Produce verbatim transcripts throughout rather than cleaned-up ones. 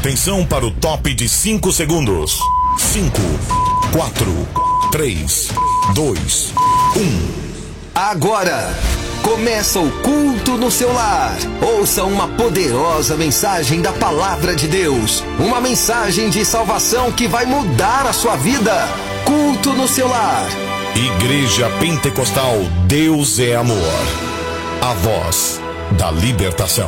Atenção para o top de cinco segundos. cinco, quatro, três, dois, um. Agora começa o culto no seu lar. Ouça uma poderosa mensagem da palavra de Deus. Uma mensagem de salvação que vai mudar a sua vida. Culto no seu lar. Igreja Pentecostal Deus é Amor. A voz da libertação.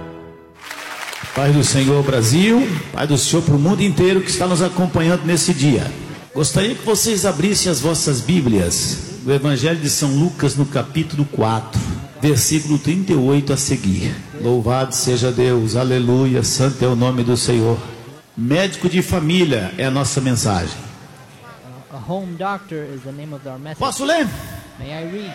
Pai do Senhor Brasil, Pai do Senhor para o mundo inteiro que está nos acompanhando nesse dia. Gostaria que vocês abrissem as vossas Bíblias do Evangelho de São Lucas no capítulo quatro, versículo trinta e oito a seguir. Louvado seja Deus, aleluia, santo é o nome do Senhor. Médico de família é a nossa mensagem. A home doctor is the name of our message. Posso ler? May I read?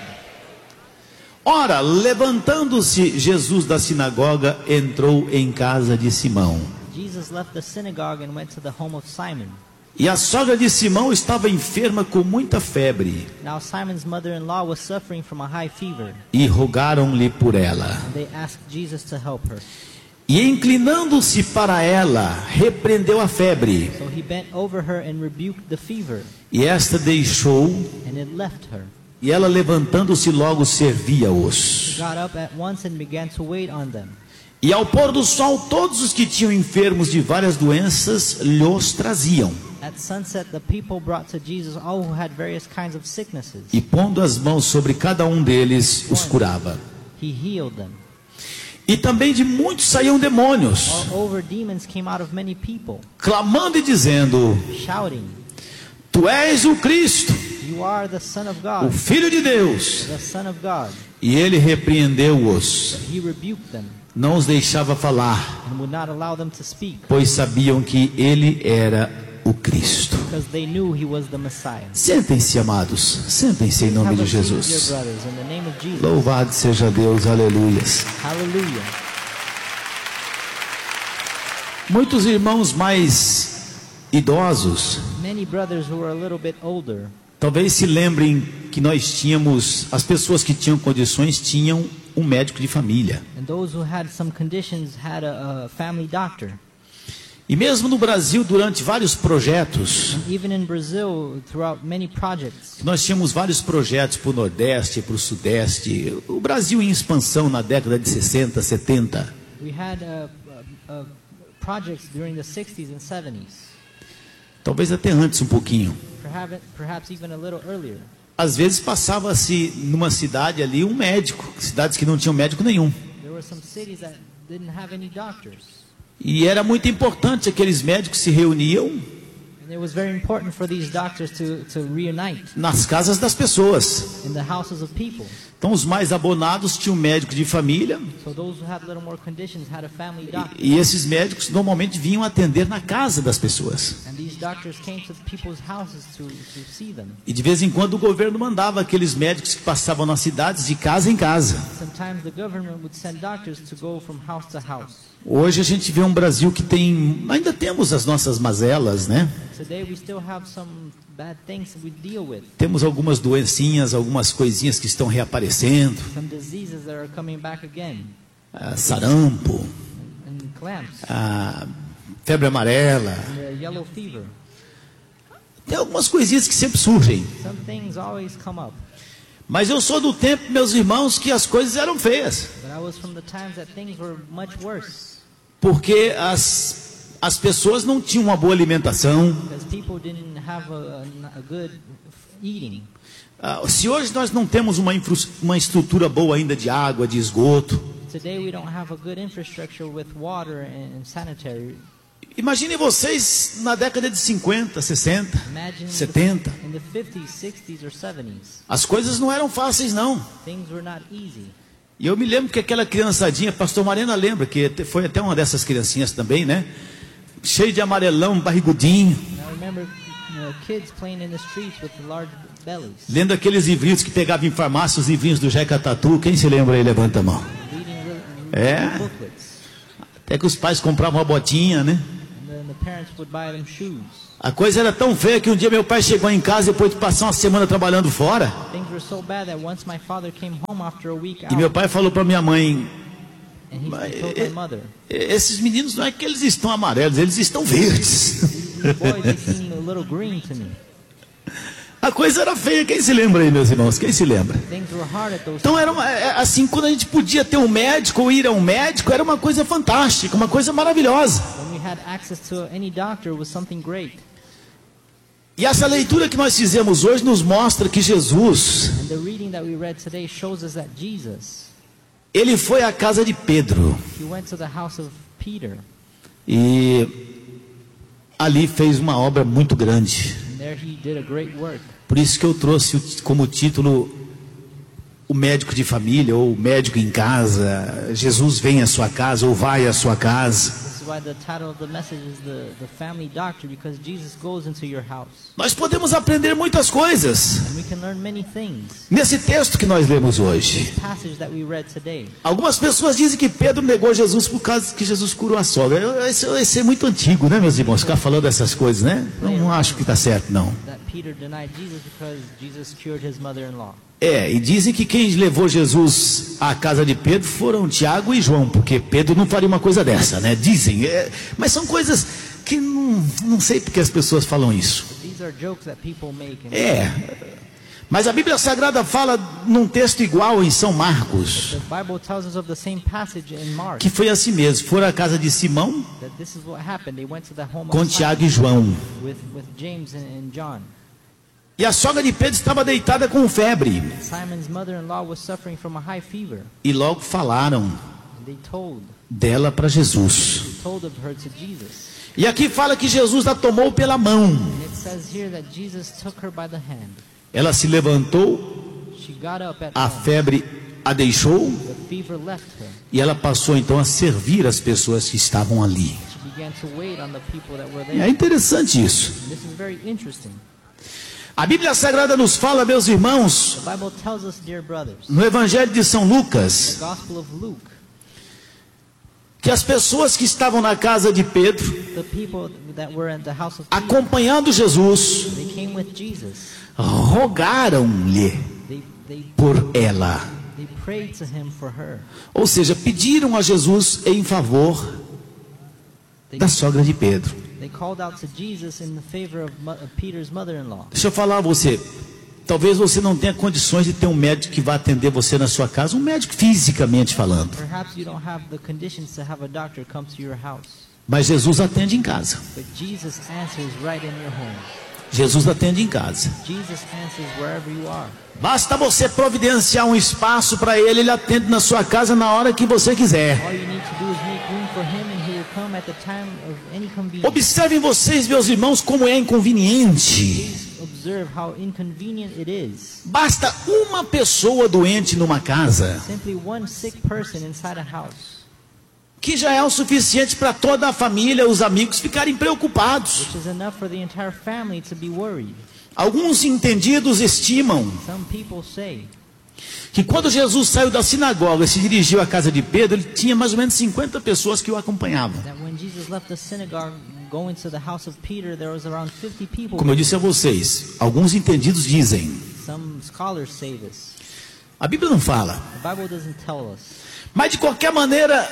Ora, levantando-se Jesus da sinagoga, entrou em casa de Simão. Jesus left the synagogue and went to the home of Simon. E a sogra de Simão estava enferma com muita febre. Now Simon's mother-in-law was suffering from a high fever. E rogaram-lhe por ela. And they asked Jesus to help her. E inclinando-se para ela, repreendeu a febre. So he bent over her and rebuked the fever. E esta deixou. And it left her. E ela, levantando-se, logo servia-os. Got up at once and began to wait on them. E ao pôr do sol, todos os que tinham enfermos de várias doenças lhos traziam. At sunset, the people brought to Jesus all who had various kinds of sicknesses. E pondo as mãos sobre cada um deles, os curava. He healed them. E também de muitos saíam demônios, Moreover, demons came out of many people, clamando e dizendo: shouting, Tu és o Cristo, You are the Son of o God, Filho de Deus. the Son of God. E ele repreendeu-os, He rebuked them não os deixava falar, and would not allow them to speak, pois sabiam que ele era o Cristo. because they knew he was the Messiah. Sentem-se, amados, sentem-se em nome Have de a seat, dear Jesus. brothers, in the name of Jesus. Louvado seja Deus, aleluias. Hallelujah. Muitos irmãos mais idosos Many brothers who were a little bit older talvez se lembrem que nós tínhamos, as pessoas que tinham condições tinham um médico de família. and those who had some conditions had a, a family doctor. E mesmo no Brasil, durante vários projetos, Even in Brazil, throughout many projects, nós tínhamos vários projetos para o Nordeste, para o Sudeste, o Brasil em expansão na década de sessenta, setenta. we had uh, uh, uh, projects during the sixties and seventies, Talvez até antes um pouquinho. perhaps, perhaps even a little earlier. Às vezes passava-se numa cidade ali um médico, cidades que não tinham médico nenhum. There were some cities that didn't have any doctors. E era muito importante, aqueles médicos se reuniam And it was very important for these doctors to, to reunite nas casas das pessoas. in the houses of people. Então os mais abonados tinham um médico de família, So those who had little more conditions had a family doctor. e esses médicos normalmente vinham atender na casa das pessoas. And these doctors came to people's houses to, to see them. E de vez em quando o governo mandava aqueles médicos que passavam nas cidades de casa em casa. Sometimes the government would send doctors to go from house to house. Hoje a gente vê um Brasil que tem, ainda temos as nossas mazelas, né? Today we still have some bad things that we deal with. Temos algumas doencinhas, algumas coisinhas que estão reaparecendo. Some diseases that are coming back again. Ah, sarampo, And clamps. ah, febre amarela. And the yellow fever. Tem algumas coisinhas que sempre surgem. Some things always come up. Mas eu sou do tempo, meus irmãos, que as coisas eram feias. But I was from the times that things were much worse. Porque as, as pessoas não tinham uma boa alimentação. Because people didn't have a, a, a good eating. Ah, se hoje nós não temos uma, infra, uma estrutura boa ainda de água, de esgoto. Today we don't have a good infrastructure with water and, and sanitary. Imaginem vocês na década de cinquenta, sessenta, Imagine setenta. in the fifties, sixties or seventies. As coisas não eram fáceis, não. Things were not easy. E eu me lembro que aquela criançadinha, pastor Marena lembra, que foi até uma dessas criancinhas também, né? Cheio de amarelão, barrigudinho. And I remember you know, kids playing in the streets with large bellies. Lendo aqueles livrinhos que pegavam em farmácia, os livrinhos do Jeca Tatu. Quem se lembra aí, levanta a mão. Reading real- É. booklets. Até que os pais compravam uma botinha, né? And then the parents would buy them shoes. A coisa era tão feia que um dia meu pai chegou em casa depois de passar uma semana trabalhando fora. Things were so bad that once my father came home after a week E meu out, pai falou para minha mãe: And he, Mas, he told my mother. Esses meninos não é que eles estão amarelos, eles estão verdes. These boys, they seem a little green to me. A coisa era feia, quem se lembra aí, meus irmãos? Quem se lembra? Things were hard at those Então era uma, é, assim, quando a gente podia ter um médico ou ir a um médico, era uma coisa fantástica, uma coisa maravilhosa. When we had access to any doctor, it was something great. E essa leitura que nós fizemos hoje nos mostra que Jesus, And the reading that we read today shows us that Jesus, ele foi à casa de Pedro he went to the house of Peter, e ali fez uma obra muito grande. and there he did a great work. Por isso que eu trouxe o- como título o médico de família ou o médico em casa. Jesus vem à sua casa ou vai à sua casa. This is why the title of the message is the, the family doctor, because Jesus goes into your house. Nós podemos aprender muitas coisas And we can learn many things. nesse texto que nós lemos hoje. This passage that we read today. Algumas pessoas dizem que Pedro negou Jesus por causa que Jesus curou a sogra. Eu- Esse, esse é muito antigo, né, meus irmãos? Ficar falando dessas coisas, né? Não, não acho que está certo, não. That Peter denied Jesus because Jesus cured his mother-in-law. É, e dizem que quem levou Jesus à casa de Pedro foram Tiago e João, porque Pedro não faria uma coisa dessa, né? Dizem, é, mas são coisas que não, não sei porque as pessoas falam isso. These are jokes that people make. And É, mas a Bíblia Sagrada fala num texto igual em São Marcos, the Bible tells us of the same passage in Mark, que foi assim mesmo. Foram à casa de Simão that this is what happened. They went to the home com of Tiago Simon e João. with, with James and, and John. E a sogra de Pedro estava deitada com febre. Simon's mother-in-law was suffering from a high fever. E logo falaram And they told, dela para Jesus. they told of her to Jesus. E aqui fala que Jesus a tomou pela mão. And it says here that Jesus took her by the hand. Ela se levantou, She got up at a home. febre a deixou The fever left her. e ela passou então a servir as pessoas que estavam ali. She began to wait on the people that were É there. interessante isso. And this is very interesting. A Bíblia Sagrada nos fala, meus irmãos, The Bible tells us, dear brothers, no Evangelho de São Lucas, the Gospel of Luke, que as pessoas que estavam na casa de Pedro, the people that were at the house of Peter, acompanhando Jesus, they came with Jesus. rogaram-lhe They, they, por ela. they prayed to him for her. Ou seja, pediram a Jesus em favor They, da sogra de Pedro. they called out to Jesus in the favor of, mo- of Peter's mother-in-law. Deixa eu falar a você. Talvez você não tenha condições de ter um médico que vá atender você na sua casa, um médico fisicamente falando. Perhaps you don't have the conditions to have a doctor come to your house, Mas Jesus atende em casa. but Jesus answers right in your home. Jesus atende em casa. Jesus answers wherever you are. Basta você providenciar um espaço para ele, ele atende na sua casa na hora que você quiser. All you need to do is make room for him, and he will come at the time of any convenience. Observem vocês, meus irmãos, como é inconveniente. Please observe how inconvenient it is. Basta uma pessoa doente numa casa, Simply one sick person inside a house, que já é o suficiente para toda a família, os amigos ficarem preocupados. which is enough for the entire family to be worried. Alguns entendidos estimam Some people say que quando Jesus saiu da sinagoga e se dirigiu à casa de Pedro, ele tinha mais ou menos cinquenta pessoas que o acompanhavam. that when Jesus left the synagogue going to the house of Peter, there was around fifty people. Como eu disse a vocês, alguns entendidos dizem, Some scholars say this. a Bíblia não fala, The Bible doesn't tell us. mas de qualquer maneira,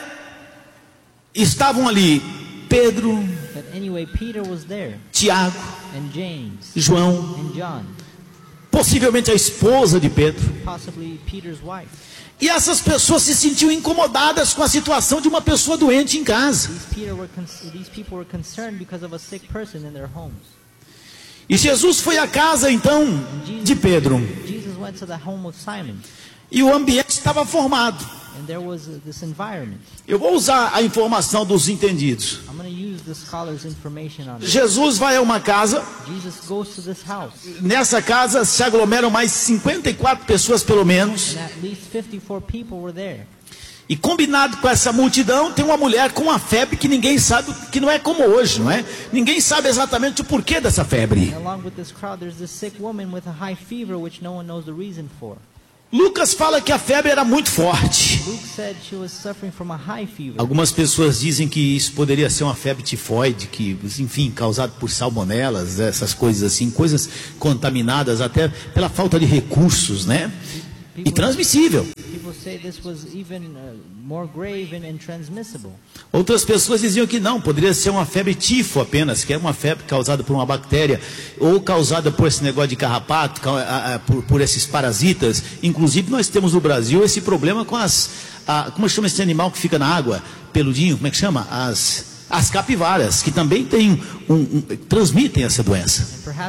estavam ali Pedro, But anyway, Peter was there, Tiago, and James, João, and John, possivelmente a esposa de Pedro. possibly Peter's wife. E essas pessoas se sentiam incomodadas com a situação de uma pessoa doente em casa. These, Peter were con- these people were concerned because of a sick person in their homes. E Jesus foi à casa então de Pedro. Jesus went to the home of Simon, E o ambiente estava formado. and there was uh, this environment. Eu vou usar a informação dos entendidos. I'm going to use the scholars' information on it. Jesus vai a uma casa. Jesus goes to this house, Nessa casa se aglomeram mais cinquenta e quatro pessoas pelo menos. and at least fifty-four people were there. E combinado com essa multidão, tem uma mulher com uma febre que ninguém sabe, que não é como hoje, não é? Ninguém sabe exatamente o porquê dessa febre. And along with this crowd, there's this sick woman with a high fever, which no one knows the reason for. Lucas fala que a febre era muito forte. Luke said she was suffering from a high fever. Algumas pessoas dizem que isso poderia ser uma febre tifoide, que, enfim, causada por salmonelas, essas coisas assim, coisas contaminadas até pela falta de recursos, né? E transmissível. People people say this was even uh, more grave and, and transmissible. Outras pessoas diziam que não, poderia ser uma febre tifo apenas, que é uma febre causada por uma bactéria, ou causada por esse negócio de carrapato, por, por esses parasitas. Inclusive nós temos no Brasil esse problema com as, a, como chama esse animal que fica na água, peludinho, como é que chama? As... As capivaras, que também tem um, um, transmitem essa doença.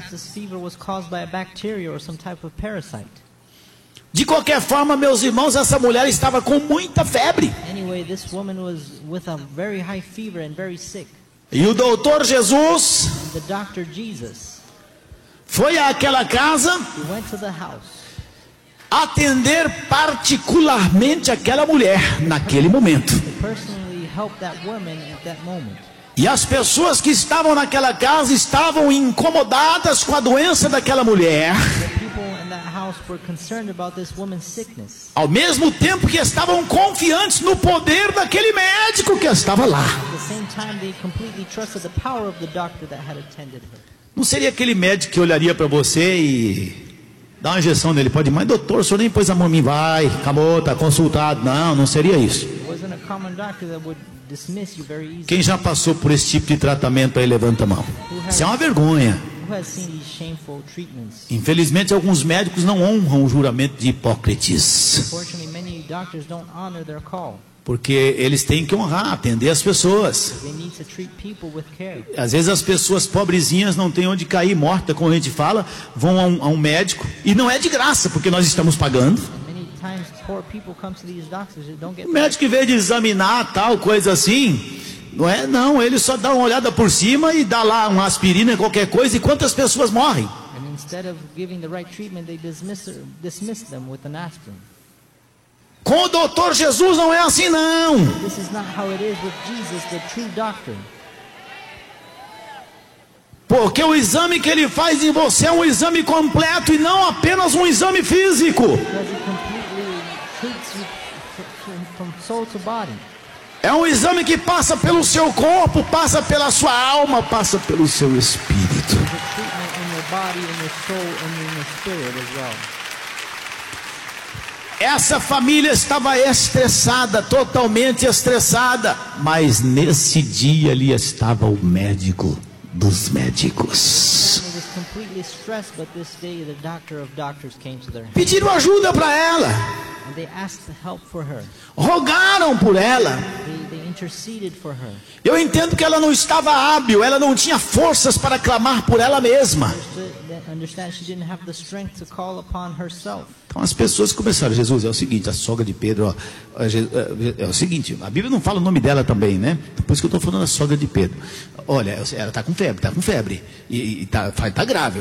De qualquer forma, meus irmãos, essa mulher estava com muita febre. Anyway, this woman was with a very high fever and very sick. E o doutor Jesus And the doctor Jesus foi àquela casa he went to the house, atender particularmente aquela mulher naquele momento. personally help that woman at that moment. E as pessoas que estavam naquela casa estavam incomodadas com a doença daquela mulher, The people in that house were concerned about this woman's sickness. ao mesmo tempo que estavam confiantes no poder daquele médico que estava lá. At the same time, they completely trusted the power of the doctor that had attended her. Não seria aquele médico que olharia para você e dá uma injeção nele, pode ir, mas doutor, o senhor nem pôs a mão em mim, vai, acabou, está consultado. Não, não seria isso. It wasn't a common doctor that would dismiss you very easily. Quem já passou por esse tipo de tratamento aí, levanta a mão. Isso é uma vergonha. Who has seen these shameful treatments? Infelizmente, alguns médicos não honram o juramento de Hipócrates, Unfortunately, many doctors don't honor their call. porque eles têm que honrar, atender as pessoas. They need to treat people with care. Às vezes as pessoas pobrezinhas não têm onde cair morta, como a gente fala, vão a um, a um médico, e não é de graça, porque nós estamos pagando. And many times, poor people come to these doctors that don't get O médico, em vez de examinar tal coisa assim, não é? Não, ele só dá uma olhada por cima e dá lá uma aspirina, qualquer coisa, e quantas pessoas morrem? And instead of giving the right treatment, they dismiss dismiss them with an aspirin. Com o doutor Jesus não é assim, não. This is not how it is with Jesus, the true doctor. Porque o exame que ele faz em você é um exame completo e não apenas um exame físico. Because he completely treats you from, from soul to body. É um exame que passa pelo seu corpo, passa pela sua alma, passa pelo seu espírito. There's a treatment in your body, in your soul, and in your spirit as well. Essa família estava estressada, totalmente estressada, mas nesse dia ali estava o médico dos médicos. It was completely stressed, but this day the doctor of doctors came to their house. Pediram ajuda para ela, And they asked help for her. rogaram por ela. They, they interceded for her. Eu entendo que ela não estava hábil, ela não tinha forças para clamar por ela mesma. Understood- Understand she didn't have the strength to call upon herself. Então as pessoas começaram, Jesus, é o seguinte, a sogra de Pedro, ó, é, é o seguinte, a Bíblia não fala o nome dela também, né? Por isso que eu estou falando da sogra de Pedro. Olha, ela está com febre, está com febre, e está tá grave.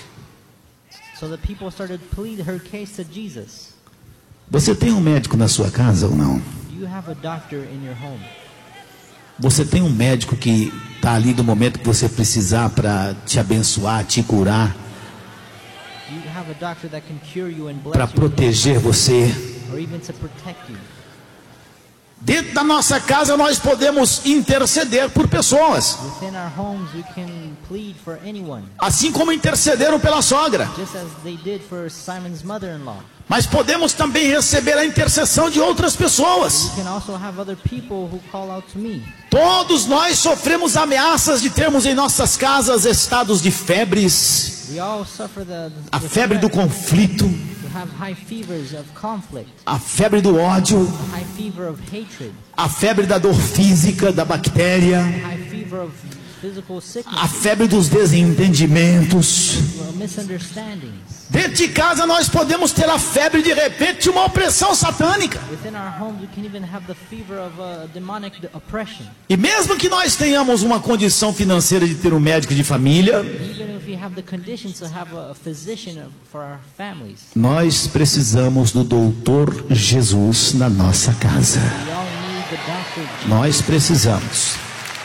So the people started to plead her case to Jesus. Você tem um médico na sua casa ou não? Do you have a doctor in your home? Você tem um médico que está ali no momento que você precisar para te abençoar, te curar, Do you have a doctor that can cure you and para bless you, proteger você? or even to protect you? Dentro da nossa casa nós podemos interceder por pessoas, Within our homes, we can plead for anyone, assim como intercederam pela sogra. just as they did for Simon's mother-in-law. Mas podemos também receber a intercessão de outras pessoas. You can also have other people who call out to me. Todos nós sofremos ameaças de termos em nossas casas estados de febres, We all suffer the, a the febre do threat conflito, to have high fevers of conflict, a febre do ódio, a high fever of hatred, a febre da dor física, da bactéria, a high fever of physical a sickness, febre dos desentendimentos. or misunderstandings. Dentro de casa nós podemos ter a febre de repente de uma opressão satânica. Within our homes, we can even have the fever of a demonic d- oppression. E mesmo que nós tenhamos uma condição financeira de ter um médico de família, Even if we have the conditions to have a, a physician of- for our families, nós precisamos do doutor Jesus na nossa casa. we all need the doctor. Nós precisamos.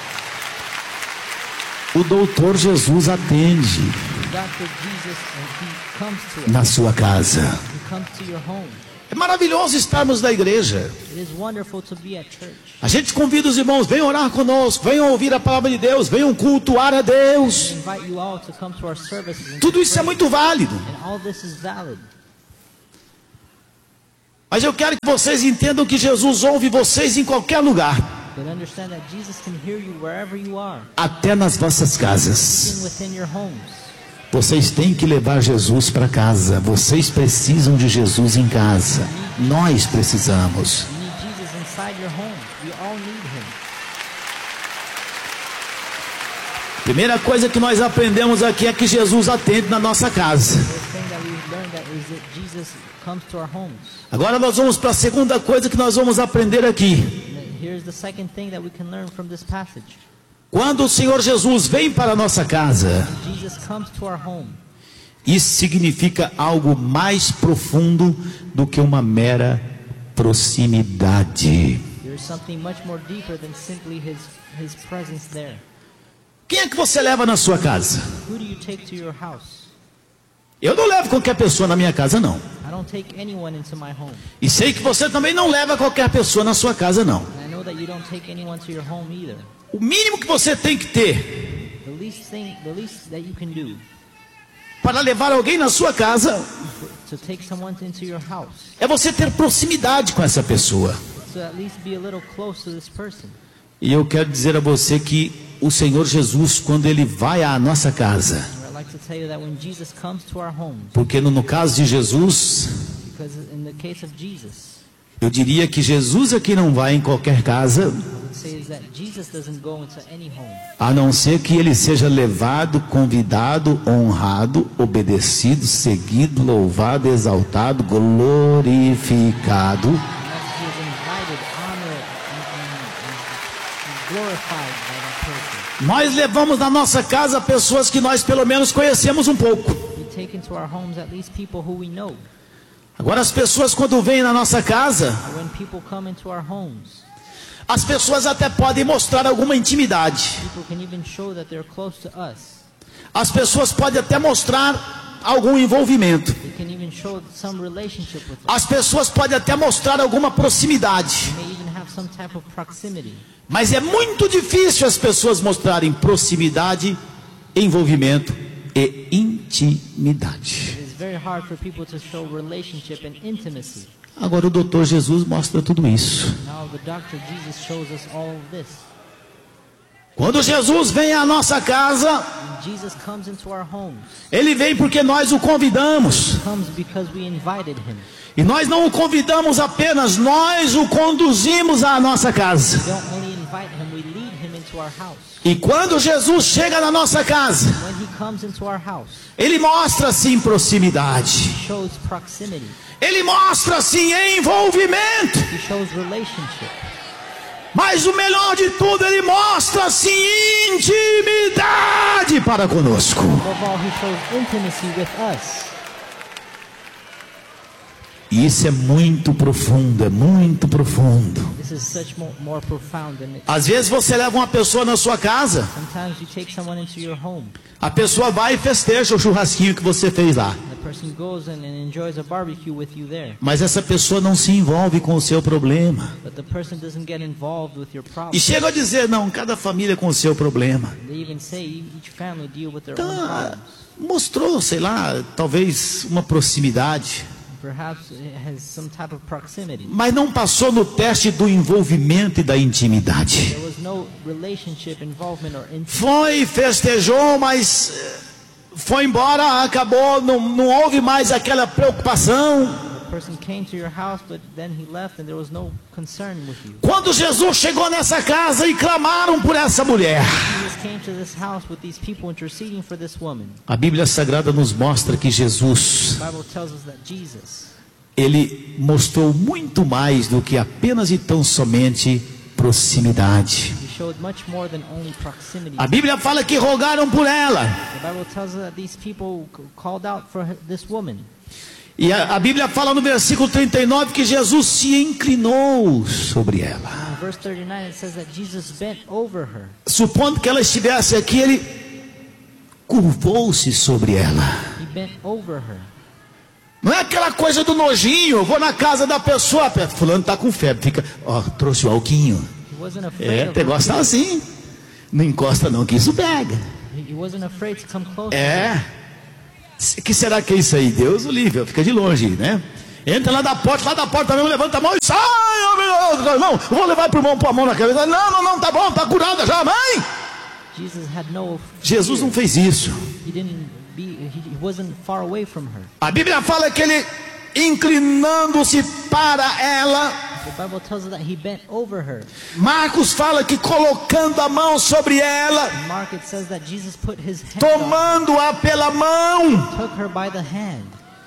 O doutor Jesus atende Doctor Jesus, and he comes to us. na sua casa. He comes to your home. É maravilhoso estarmos na igreja. It is wonderful to be at church. A gente convida os irmãos, venham orar conosco, venham ouvir a palavra de Deus, venham cultuar a Deus. We invite you all to come to our services. And Tudo isso é muito válido. And all this is valid. Mas eu quero que vocês entendam que Jesus ouve vocês em qualquer lugar. But understand that Jesus can hear you wherever you are, Até nas vossas even casas. within your homes. Vocês têm que levar Jesus para casa. Vocês precisam de Jesus em casa. Nós precisamos. You need Jesus inside your home. We all need him. Primeira coisa que nós aprendemos aqui é que Jesus atende na nossa casa. The thing that we learned that is that Jesus comes to our homes. Agora nós vamos para a segunda coisa que nós vamos aprender aqui. Here's the second thing that we can learn from this passage. Quando o Senhor Jesus vem para a nossa casa, Jesus comes to our home. isso significa algo mais profundo do que uma mera proximidade. There's something much more deeper than simply his his presence there. Quem é que você leva na sua casa? Who do you take to your house? Eu não levo qualquer pessoa na minha casa, não. I don't take anyone into my home. E sei que você também não leva qualquer pessoa na sua casa, não. And I know that you don't take anyone to your home either. O mínimo que você tem que ter The least thing, the least that you can do para levar alguém na sua casa to take someone into your house, é você ter proximidade com essa pessoa. to at least be a little close to this person. E eu quero dizer a você que o Senhor Jesus, quando Ele vai à nossa casa, And I'd like to tell you that when Jesus comes to our homes, porque no, no caso de Jesus, because in the case of Jesus, eu diria que Jesus aqui não vai em qualquer casa, I would say is that Jesus doesn't go into any home, a não ser que Ele seja levado, convidado, honrado, obedecido, seguido, louvado, exaltado, glorificado. unless he is invited, honored, and, and, and glorified by that person. Nós levamos na nossa casa pessoas que nós pelo menos conhecemos um pouco. We take into our homes at least people who we know. Agora as pessoas quando vêm na nossa casa, But when people come into our homes, as pessoas até podem mostrar alguma intimidade. people can even show that they're close to us. As pessoas podem até mostrar algum envolvimento. They can even show some relationship with us. As pessoas podem até mostrar alguma proximidade. They may even have some type of proximity. Mas é muito difícil as pessoas mostrarem proximidade, envolvimento e intimidade. It is very hard for people to show relationship and intimacy. Agora o doutor Jesus mostra tudo isso. Now the doctor Jesus shows us all of this. Quando Jesus vem à nossa casa, When Jesus comes into our homes, Ele vem porque nós o convidamos. he comes because we invited him. E nós não o convidamos apenas, nós o conduzimos à nossa casa. We don't only invite him, we lead him into our house. E quando Jesus chega na nossa casa, When he comes into our house, Ele mostra sim proximidade. he shows proximity. Ele mostra sim envolvimento. He shows relationship. Mas o melhor de tudo, Ele mostra sim intimidade para conosco. Above all, he shows intimacy with us. E isso é muito profundo, é muito profundo. This is such more, more profound than it. Às vezes você leva uma pessoa na sua casa, Sometimes you take someone into your home. a pessoa vai e festeja o churrasquinho que você fez lá. The person goes in and enjoys a barbecue with you there. Mas essa pessoa não se envolve com o seu problema. But the person doesn't get involved with your E problem. chega a dizer, não, cada família com o seu problema. They even say each family deal with their Então, own ah, problems. mostrou, sei lá, talvez uma proximidade. Perhaps it has some type of proximity. Mas não passou no teste do envolvimento e da intimidade. There was no relationship involvement or intimacy. Foi, festejou, mas eh, foi embora, acabou, não, não houve mais aquela preocupação. The person came to your house, but then he left and there was no concern with you. Quando Jesus chegou nessa casa e clamaram por essa mulher, Jesus came to this house with these people interceding for this woman. a Bíblia Sagrada nos mostra que Jesus, The Bible tells us that Jesus, Ele mostrou muito mais do que apenas e tão somente proximidade. he showed much more than only proximity. A Bíblia fala que rogaram por ela. The Bible tells us that these people c- called out for her- this woman. E a, a Bíblia fala no versículo trinta e nove que Jesus se inclinou sobre ela. In verse thirty-nine it says that Jesus bent over her. Supondo que ela estivesse aqui, ele curvou-se sobre ela. He bent over her. Não é aquela coisa do nojinho, eu vou na casa da pessoa, fulano está com febre, fica, ó, trouxe o alquinho. He wasn't afraid É, of o negócio her. tá assim. Não encosta não, que isso pega. He wasn't afraid to come close to her. É. Que será que é isso aí? Deus o livre, fica de longe, né? Entra lá da porta, lá da porta mesmo, levanta a mão e sai, meu irmão, vou levar pro irmão, pôr a mão na cabeça. Não, não, não, tá bom, tá curada já, mãe. Jesus had no Jesus não fez isso. He didn't be, he wasn't far away from her. A Bíblia fala que ele, inclinando-se para ela, The Bible tells us that he bent over her. Marcos fala que colocando a mão sobre ela, In Mark it says that Jesus put his hand on her, tomando-a pela mão. took her by the hand.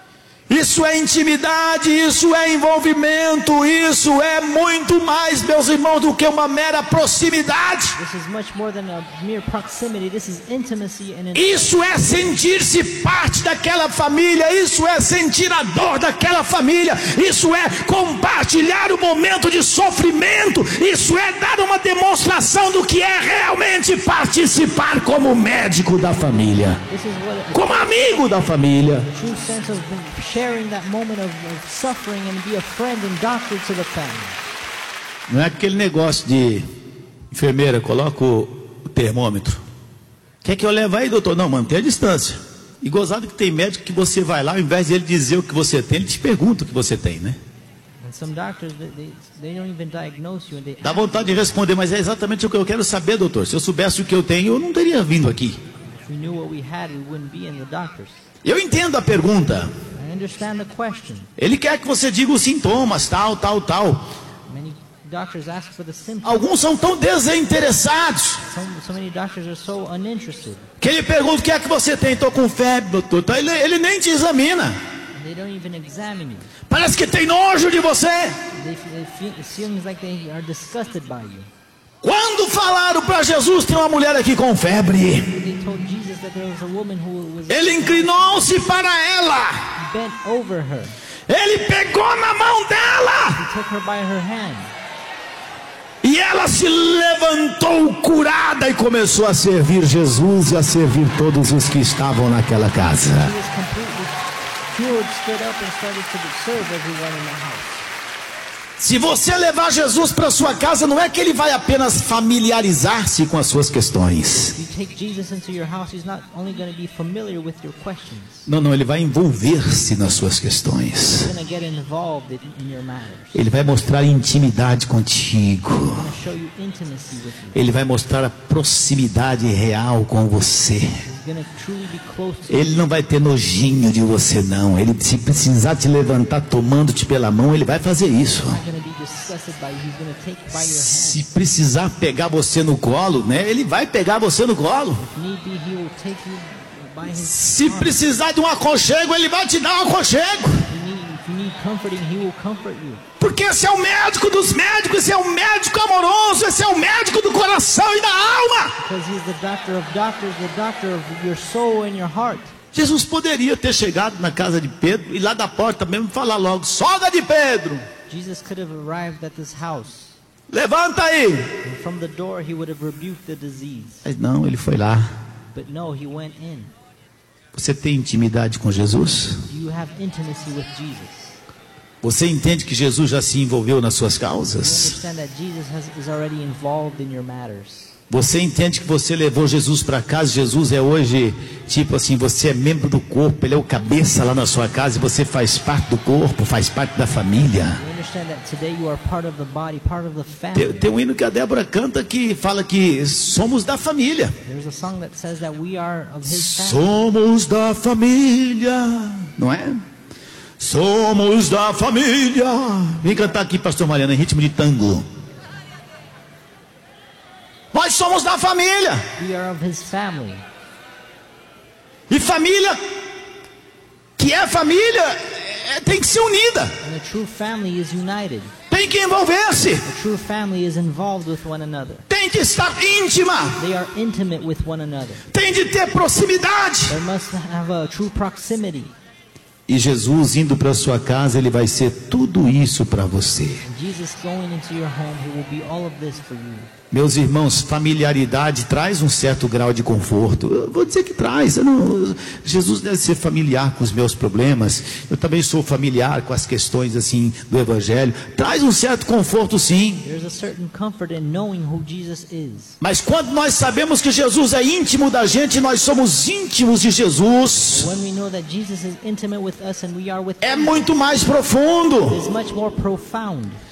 Isso é intimidade, isso é envolvimento, isso é muito mais, meus irmãos, do que uma mera proximidade. This is much more than a mere proximity. This is intimacy and an Isso é sentir-se parte daquela família, isso é sentir a dor daquela família, isso é compartilhar o momento de sofrimento, isso é dar uma demonstração do que é realmente participar como médico da família, This is what a como amigo da família. true sense of sharing that moment of, of suffering and be a friend and doctor to the family. Não é aquele negócio de enfermeira, coloca o, o termômetro. Quer que eu leve aí, doutor? Não, mantenha a distância. E gozado que tem médico que você vai lá, ao invés de ele dizer o que você tem, ele te pergunta o que você tem, né? And some doctors, they, they, they don't even diagnose you and they Dá vontade de responder, mas é exatamente o que eu quero saber, doutor. Se eu soubesse o que eu tenho, eu não teria vindo aqui. if we knew what we had, we wouldn't be in the doctors. Eu entendo a pergunta. I understand the question. Ele quer que você diga os sintomas, tal, tal, tal. Many doctors ask for the symptoms. Alguns são tão desinteressados Some, so many doctors are so uninterested. que ele pergunta o que é que você tem. Estou com febre, doutor. Então ele, ele nem te examina. And they don't even examine you. Parece que tem nojo de você. They, they feel, it seems like they are disgusted by you. Quando falaram para Jesus, tem uma mulher aqui com febre. They told Jesus that there was a woman who was Ele inclinou-se para ela. bent over her. Ele pegou na mão dela. He took her by her hand. E ela se levantou curada e começou a servir Jesus e a servir todos os que estavam naquela casa. She was completely cured, stood up and started to serve everyone in the house. Se você levar Jesus para sua casa, não é que ele vai apenas familiarizar-se com as suas questões. If you take Jesus into your house, he's not only going to be familiar with your questions. Não, não, ele vai envolver-se nas suas questões. He's going to get involved in, in your matters. Ele vai mostrar intimidade contigo. He's going to show you intimacy with you. Ele vai mostrar a proximidade real com você. He's going to truly be close to you. Ele não vai ter nojinho de você, não. Ele, se precisar te levantar tomando-te pela mão, ele vai fazer isso. He's not going to be disgusted by you. He's going to take by your hand. Se precisar pegar você no colo, né? Ele vai pegar você no colo. If need be, he will take you by his Se arm. precisar de um aconchego, ele vai te dar um aconchego. If you need, if you need comforting, he will comfort you. Porque esse é o médico dos médicos, esse é o médico amoroso, esse é o médico do coração e da alma. Because he's the doctor of doctors, the doctor of your soul and your heart. Jesus poderia ter chegado na casa de Pedro e lá da porta mesmo falar logo: sogra de Pedro, Jesus could have arrived at this house. levanta aí. And from the door, he would have rebuked the disease. Mas não, ele foi lá. But no, he went in. Você tem intimidade com Jesus? Do you have intimacy with Jesus? Você entende que Jesus já se envolveu nas suas You causas? understand that Jesus has, is already involved in your matters. Você entende que você levou Jesus para casa? Jesus é hoje, tipo assim, você é membro do corpo, ele é o cabeça lá na sua casa e você faz parte do corpo, faz parte da família. You understand that today you are part of the body, part of the Tem, family. tem um hino que a Débora canta que fala que somos da família. There's a song that says that we are of his family. Somos da família, não é? Somos da família. Vem cantar aqui, pastor Mariano, em ritmo de tango. Nós somos da família. We are of his family. E família que é família é, tem que ser unida. And a true family is united. Tem que envolver-se. A true family is involved with one another. Tem que estar íntima. They are intimate with one another. Tem de ter proximidade. There must have a true proximity. E Jesus indo para sua casa, ele vai ser tudo isso para você. Jesus going into your home, He will be all of this for you. Meus irmãos, familiaridade traz um certo grau de conforto. Eu vou dizer que traz. Eu não, Jesus deve ser familiar com os meus problemas. Eu também sou familiar com as questões assim do Evangelho. Traz um certo conforto, sim. There's a certain comfort in knowing who Jesus is. Mas quando nós sabemos que Jesus é íntimo da gente, nós somos íntimos de Jesus. When we know that Jesus is intimate with us and we are with É Him, muito mais profundo. it is much more profound.